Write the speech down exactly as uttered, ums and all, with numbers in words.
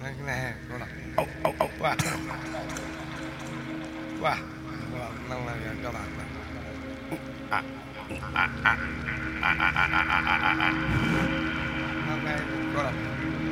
Nè, con nào. Ốc, ốc, ốc, quá. Quá. Năng là cho bạn. À, à, à, à, à, à, à, à, à. Năng này, con nào.